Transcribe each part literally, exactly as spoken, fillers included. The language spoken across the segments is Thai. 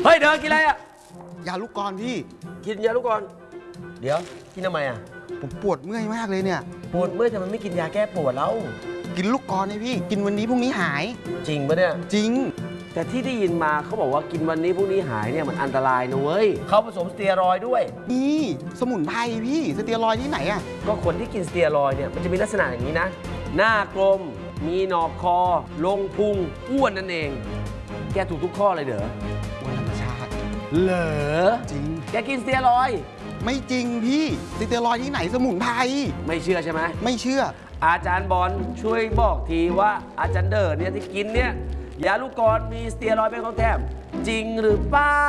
เฮ้ยเธอกินอะไรอ่ะยาลูกกรพี่กินยาลูกกรเดี๋ยวกินทำไมอ่ะผมปวดเมื่อยมากเลยเนี่ยปวดเมื่อยทำไมไม่กินยาแก้ปวดแล้วกินลูกกรนี่พี่กินวันนี้พรุ่งนี้หายจริงปะเนี่ยจริงแต่ที่ได้ยินมาเขาบอกว่ากินวันนี้พรุ่งนี้หายเนี่ยมันอันตรายนะเว้ยเขาผสมสเตียรอยด์ด้วยนี่สมุนไพรพี่สเตียรอยด์ที่ไหนอ่ะก็คนที่กินสเตียรอยด์เนี่ยมันจะมีลักษณะอย่างนี้นะหน้ากลมมีหนอกคอลงพุงอ้วนนั่นเองแกถูกทุกข้อเลยเด้อวันธรรมชาติเหรอจริงแกกินสเตียรอยด์ไม่จริงพี่สเตียรอยด์ที่ไหนสมุนไพรไม่เชื่อใช่ไหมไม่เชื่ออาจารย์บอลช่วยบอกทีว่าอาจารย์เดอร์เนี่ยที่กินเนี่ยยาลูกกรมีสเตียรอยด์เป็นของแถมจริงหรือเปล่า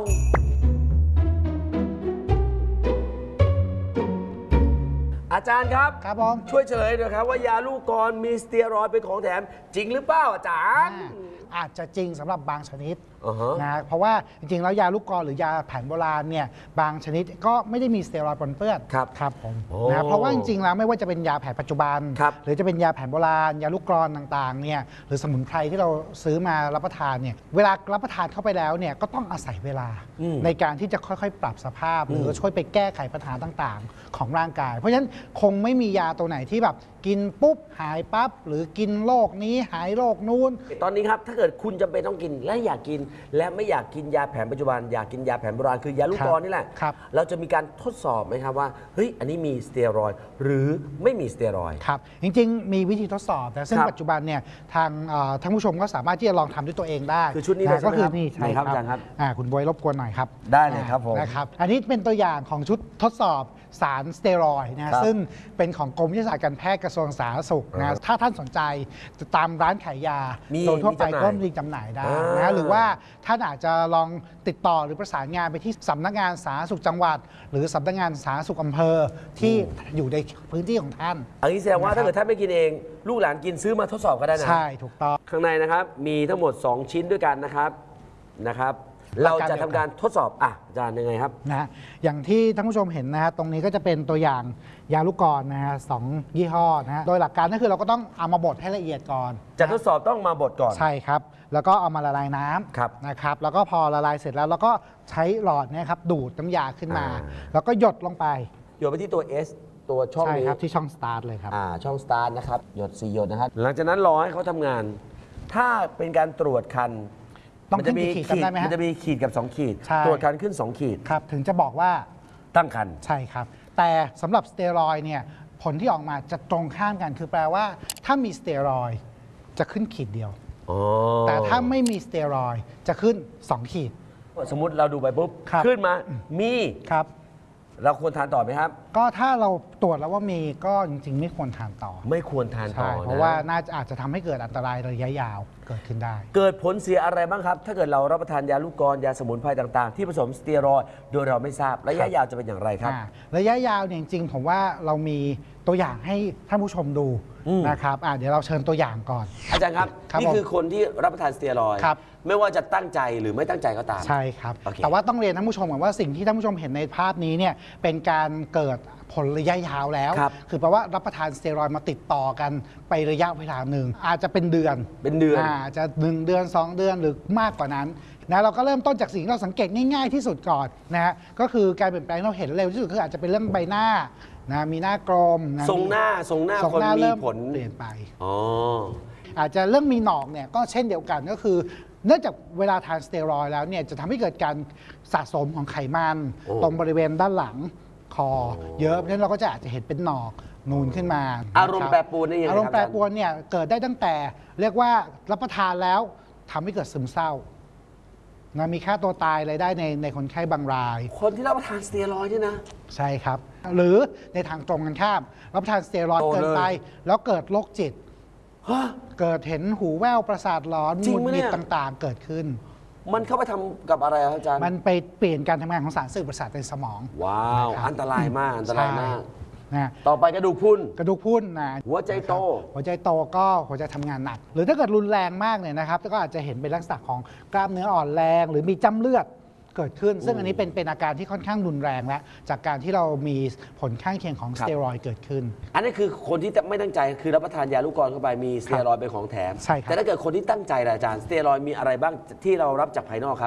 อาจารย์ครับครับผมช่วยเฉลยหน่อยครับว่ายาลูกกรมีสเตียรอยด์เป็นของแถมจริงหรือเปล่าอาจารย์อาจจะจริงสำหรับบางชนิด uh-huh. นะเพราะว่าจริงๆแล้วยาลูกกรหรือยาแผนโบราณเนี่ยบางชนิดก็ไม่ได้มีสเตียรอยด์ปนเปื้อนครับครับผมนะเพราะว่าจริงๆแล้วไม่ว่าจะเป็นยาแผนปัจจุบันหรือจะเป็นยาแผนโบราณยาลูกกรต่างๆเนี่ยหรือสมุนไพรที่เราซื้อมารับประทานเนี่ยเวลารับประทานเข้าไปแล้วเนี่ยก็ต้องอาศัยเวลาในการที่จะค่อยๆปรับสภาพหรือช่วยไปแก้ไขปัญหาต่างๆของร่างกายเพราะฉะนั้นคงไม่มียาตัวไหนที่แบบกินปุ๊บหายปั๊บหรือกินโรคนี้หายโรคนู้นตอนนี้ครับถ้าเกิดคุณจำเป็นต้องกินและอยากกินและไม่อยากกินยาแผนปัจจุบันอยากกินยาแผนโบราณคือยาลูกกรนี่แหละเราจะมีการทดสอบไหมครับว่าเฮ้ยอันนี้มีสเตียรอยด์หรือไม่มีสเตียรอยด์ครับจริงๆมีวิธีทดสอบแต่ซึ่งปัจจุบันเนี่ยทางท่านผู้ชมก็สามารถที่จะลองทำด้วยตัวเองได้คือชุดนี้เลยก็คือนี่ใช่ครับอาจารย์ครับคุณบอยรบกวนหน่อยครับได้เลยครับผมนะครับอันนี้เป็นตัวอย่างของชุดทดสอบสารสเตียรอยด์นะซึ่งเป็นของกรมวิทยาศาสตร์การแพทย์กระทรวงสาธารณสุขนะถ้าท่านสนใจตามร้านขายยาโดยทั่วไปก็มีจำหน่ายได้นะหรือว่าท่านอาจจะลองติดต่อหรือประสานงานไปที่สำนักงานสาธารณสุขจังหวัดหรือสำนักงานสาธารณสุขอำเภอที่อยู่ในพื้นที่ของท่านอันนี้แสดงว่าถ้าเกิดท่านไม่กินเองลูกหลานกินซื้อมาทดสอบก็ได้นะใช่ถูกต้องข้างในนะครับมีทั้งหมดสองชิ้นด้วยกันนะครับนะครับเราจะทำการทดสอบอ่ะอาจารย์ยังไงครับนะอย่างที่ท่านผู้ชมเห็นนะฮะตรงนี้ก็จะเป็นตัวอย่างยาลูกกรนะฮะสองยี่ห้อนะฮะโดยหลักการก็คือเราก็ต้องเอามาบดให้ละเอียดก่อนจะทดสอบต้องมาบดก่อนใช่ครับแล้วก็เอามาละลายน้ำนะครับแล้วก็พอละลายเสร็จแล้วเราก็ใช้หลอดเนี่ยครับดูดน้ำยาขึ้นมาแล้วก็หยดลงไปหยดไปที่ตัว S ตัวช่องนี้ใช่ครับที่ช่องสตาร์ทเลยครับอ่าช่องสตาร์ทนะครับหยดสี่หยดนะครับหลังจากนั้นรอให้เขาทำงานถ้าเป็นการตรวจคันมันจะมีขีดได้ไหมฮะมันจะมีขีดกับสองขีดตรวจคันขึ้นสองขีดครับถึงจะบอกว่าตั้งคันใช่ครับแต่สำหรับสเตียรอยด์เนี่ยผลที่ออกมาจะตรงข้ามกันคือแปลว่าถ้ามีสเตียรอยด์จะขึ้นขีดเดียวแต่ถ้าไม่มีสเตียรอยด์จะขึ้นสองขีดสมมุติเราดูไปปุ๊บขึ้นมามีครับเราควรทานต่อไหมครับก็ถ้าเราตรวจแล้วว่ามีก็จริงๆไม่ควรทานต่อไม่ควรทานต่อเพราะว่าน่าจะอาจจะทำให้เกิดอันตรายระยะยาวเกิดขึ้นได้เกิดผลเสียอะไรบ้างครับถ้าเกิดเรารับประทานยาลูกกรยาสมุนไพรต่างๆที่ผสมสเตียรอยด์โดยเราไม่ทราบระยะยาวจะเป็นอย่างไรครับระยะยาวเนี่ยจริงๆผมว่าเรามีตัวอย่างให้ท่านผู้ชมดูนะครับเดี๋ยวเราเชิญตัวอย่างก่อนอาจารย์ครับนี่คือคนที่รับประทานสเตียรอยด์ไม่ว่าจะตั้งใจหรือไม่ตั้งใจก็ตามใช่ครับแต่ว่าต้องเรียนท่านผู้ชมก่อนว่าสิ่งที่ท่านผู้ชมเห็นในภาพนี้เนี่ยเป็นการเกิดผลระยะยาวแล้วคือแปลว่ารับประทานสเตียรอยด์มาติดต่อกันไประยะเวลาหนึ่งอาจจะเป็นเดือนเป็นเดือนอาจจะหนึ่งเดือนสองเดือนหรือมากกว่านั้นนะเราก็เริ่มต้นจากสิ่งที่เราสังเกตง่ายๆที่สุดก่อนนะฮะก็คือการเปลี่ยนแปลงเราเห็นเร็วที่สุดคืออาจจะเป็นเรื่องใบหน้านะมีหน้ากลมทรงหน้าทรงหน้าคนมีผลเปลี่ยนไปอ๋ออาจจะเรื่องมีหนอกเนี่ยก็เช่นเดียวกันก็คือเนื่องจากเวลาทานสเตียรอยด์แล้วเนี่ยจะทำให้เกิดการสะสมของไขมันตรงบริเวณด้านหลังคอเยอะเพราะฉะนั้นเราก็จะอาจจะเห็นเป็นหนอกนูนขึ้นมาอารมณ์แปรปรวนนี่ยังไงอารมณ์แปรปรวนเนี่ยเกิดได้ตั้งแต่เรียกว่ารับประทานแล้วทำให้เกิดซึมเศร้านะมีค่าตัวตายอะไรได้ในในคนไข้บางรายคนที่รับประทานสเตียรอยด์นี่นะใช่ครับหรือในทางตรงกันข้ามรับประทานสเตียรอยด์เกินไปแล้วเกิดโรคจิตเกิดเห็นหูแว่วประสาทหลอนหงุดหงิดต่างๆเกิดขึ้นมันเข้าไปทำกับอะไรอาจารย์มันไปเปลี่ยนการทำงานของสารสื่อประสาทในสมองว้าวอันตรายมากอันตรายมากนะต่อไปกระดูกพุนกระดูกพุนนะหัวใจโตหัวใจโตก็หัวใจทำงานหนักหรือถ้าเกิดรุนแรงมากเนี่ยนะครับก็อาจจะเห็นเป็นลักษณะของกล้ามเนื้ออ่อนแรงหรือมีจ้ำเลือดเกิดขึ้นซึ่งอันนี้เป็นเป็นอาการที่ค่อนข้างรุนแรงแล้วจากการที่เรามีผลข้างเคียงของสเตียรอยด์เกิดขึ้นอันนี้คือคนที่ไม่ตั้งใจคือรับประทานยาลูกกรเข้าไปมีสเตียรอยด์เป็นของแถมใช่ครับแต่ถ้าเกิดคนที่ตั้งใจอาจารย์สเตียรอยด์มีอะไรบ้างที่เรารับจากภายนอกครับ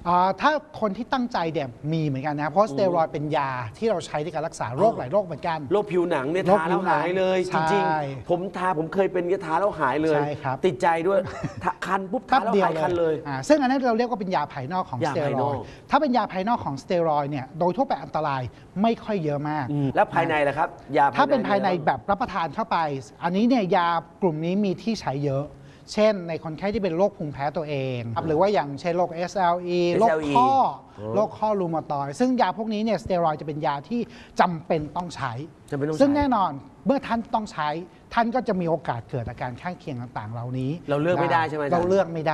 อ่าถ้าคนที่ตั้งใจเนี่ยมีเหมือนกันนะเพราะสเตียรอยด์เป็นยาที่เราใช้ในการรักษาโรคหลายโรคเหมือนกันโรคผิวหนังเนี่ยโรคทาผิแล้ววหนังหายเลยใช่จริงๆ ผมทาผมเคยเป็นก็ทาแล้วหายเลยใช่ครับติดใจด้วยทาคันปุ๊บทาแป๊บแล้วเดียวหายคันเลยอ่าซึ่งอันนั้นเราเรียกว่าเป็นยาภายนอกของสยาเตียภายรนออกยด์ถ้าเป็นยาภายนอกของสเตียรอยด์เนี่ยโดยทั่วไปอันตรายไม่ค่อยเยอะมากอืมแล้วภายในล่ะครับยาถ้าเป็นภายในแบบรับประทานเข้าไป อันนี้เนี่ยยากลุ่มนี้มีที่ใช้เยอะ เช่นในคนไข้ที่เป็นโรคภูมิแพ้ตัวเองครับหรือว่าอย่างเช่นโรค เอส แอล อี โรคข้อโรคข้อรูมาตอยด์ซึ่งยาพวกนี้เนี่ยสเตียรอยด์จะเป็นยาที่จำเป็นต้องใช้จำเป็นต้องใช้ซึ่งแน่นอนเมื่อท่านต้องใช้ ท่านก็จะมีโอกาสเกิดอาการข้างเคียงต่างๆ เหล่านี้เราเลือกไม่ได้ใช่ไหมอาจารย์เราเลือกไม่ได้